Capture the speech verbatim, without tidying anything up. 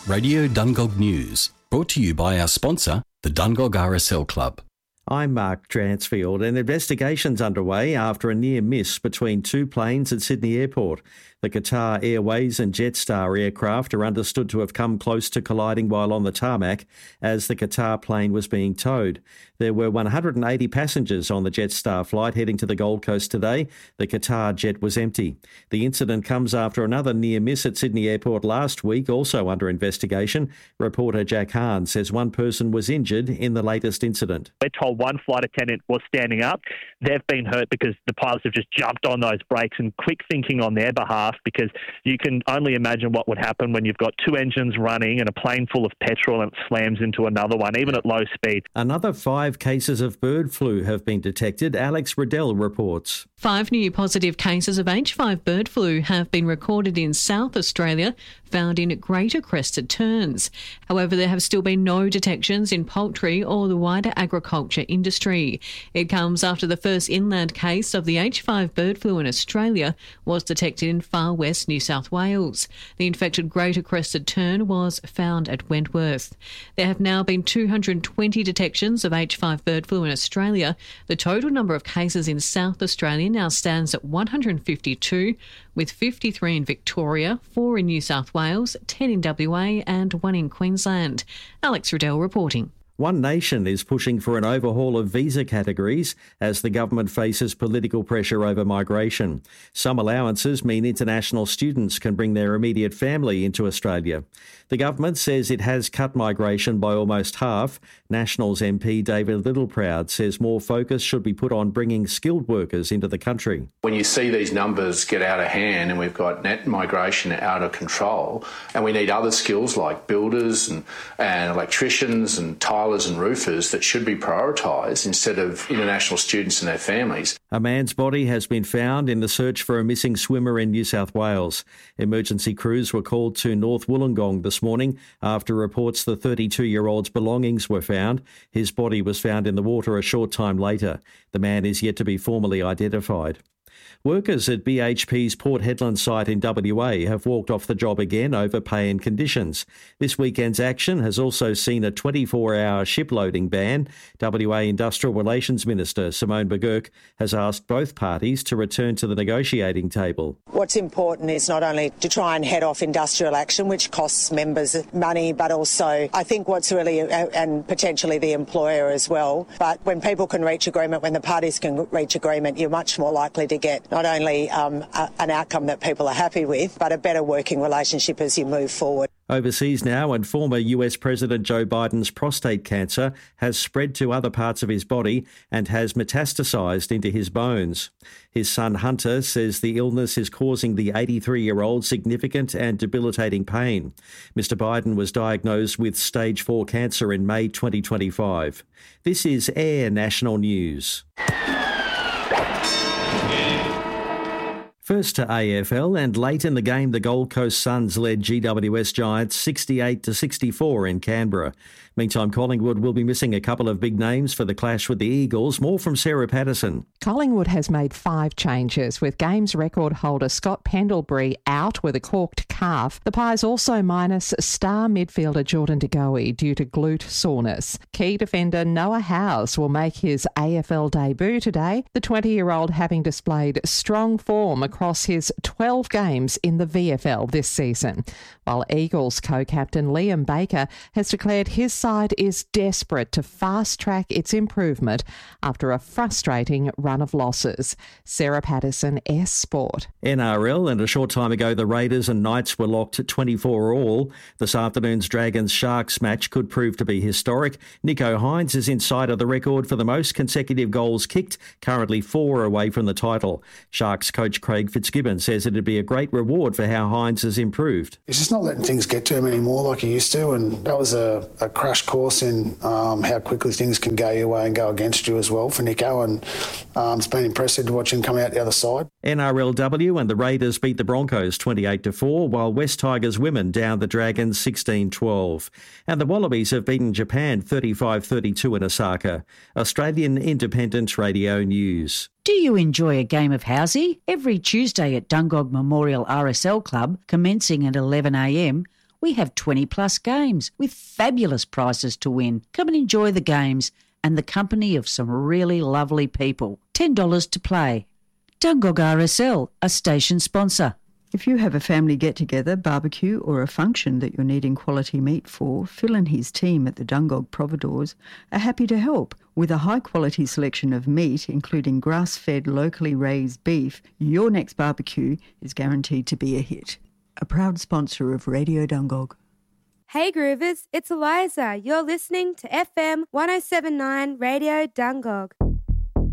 Radio Dungog News, brought to you by our sponsor, the Dungog R S L Club. I'm Mark Dransfield. An investigation's underway after a near miss between two planes at Sydney Airport. The Qatar Airways and Jetstar aircraft are understood to have come close to colliding while on the tarmac as the Qatar plane was being towed. There were one hundred eighty passengers on the Jetstar flight heading to the Gold Coast today. The Qatar jet was empty. The incident comes after another near miss at Sydney Airport last week, also under investigation. Reporter Jack Hahn says one person was injured in the latest incident. We're told one flight attendant was standing up. They've been hurt because the pilots have just jumped on those brakes, and quick thinking on their behalf, because you can only imagine what would happen when you've got two engines running and a plane full of petrol and it slams into another one, even at low speed. Another five cases of bird flu have been detected. Alex Riddell reports. Five new positive cases of H five bird flu have been recorded in South Australia, found in Greater Crested Terns. However, there have still been no detections in poultry or the wider agriculture industry. It comes after the first inland case of the H five bird flu in Australia was detected in far west New South Wales. The infected Greater Crested Tern was found at Wentworth. There have now been two hundred twenty detections of H five bird flu in Australia. The total number of cases in South Australia now stands at one hundred fifty-two, with fifty-three in Victoria, four in New South Wales, ten in W A and one in Queensland. Alex Riddell reporting. One Nation is pushing for an overhaul of visa categories as the government faces political pressure over migration. Some allowances mean international students can bring their immediate family into Australia. The government says it has cut migration by almost half. Nationals M P David Littleproud says more focus should be put on bringing skilled workers into the country. When you see these numbers get out of hand and we've got net migration out of control, and we need other skills like builders and, and electricians and tilers and roofers that should be prioritised instead of international students and their families. A man's body has been found in the search for a missing swimmer in New South Wales. Emergency crews were called to North Wollongong this morning after reports the thirty-two-year-old's belongings were found. His body was found in the water a short time later. The man is yet to be formally identified. Workers at B H P's Port Hedland site in W A have walked off the job again over pay and conditions. This weekend's action has also seen a twenty-four hour shiploading ban. W A Industrial Relations Minister Simone Begurk has asked both parties to return to the negotiating table. What's important is not only to try and head off industrial action, which costs members money, but also I think what's really, and potentially the employer as well, but when people can reach agreement, when the parties can reach agreement, you're much more likely to get not only um, a, an outcome that people are happy with, but a better working relationship as you move forward. Overseas now, and former U S President Joe Biden's prostate cancer has spread to other parts of his body and has metastasised into his bones. His son Hunter says the illness is causing the eighty-three-year-old significant and debilitating pain. Mister Biden was diagnosed with stage four cancer in May twenty twenty-five. This is Air National News. First to A F L, and late in the game the Gold Coast Suns led G W S Giants sixty-eight to sixty-four in Canberra. Meantime, Collingwood will be missing a couple of big names for the clash with the Eagles. More from Sarah Patterson. Collingwood has made five changes, with games record holder Scott Pendlebury out with a corked calf. The Pies also minus star midfielder Jordan De Goey due to glute soreness. Key defender Noah Howes will make his A F L debut today, the twenty-year-old having displayed strong form across his twelve games in the V F L this season, while Eagles co-captain Liam Baker has declared his side is desperate to fast-track its improvement after a frustrating run of losses. Sarah Patterson, S Sport. N R L, and a short time ago the Raiders and Knights were locked at twenty-four all. This afternoon's Dragons-Sharks match could prove to be historic. Nico Hines is inside of the record for the most consecutive goals kicked, currently four away from the title. Sharks coach Craig Fitzgibbon says it'd be a great reward for how Hines has improved. He's just not letting things get to him anymore like he used to, and that was a, a crash course in um, how quickly things can go your way and go against you as well for Nico, and um, it's been impressive to watch him come out the other side. N R L W, and the Raiders beat the Broncos twenty-eight to four, while West Tigers women downed the Dragons sixteen twelve. And the Wallabies have beaten Japan thirty-five thirty-two in Osaka. Australian Independent Radio News. Do you enjoy a game of housey? Every Tuesday at Dungog Memorial R S L Club, commencing at eleven a m, We have twenty plus games with fabulous prizes to win. Come and enjoy the games and the company of some really lovely people. ten dollars to play. Dungog R S L, a station sponsor. If you have a family get-together, barbecue or a function that you're needing quality meat for, Phil and his team at the Dungog Providores are happy to help. With a high-quality selection of meat, including grass-fed, locally raised beef, your next barbecue is guaranteed to be a hit. A proud sponsor of Radio Dungog. Hey Groovers, it's Eliza. You're listening to F M one oh seven point nine Radio Dungog.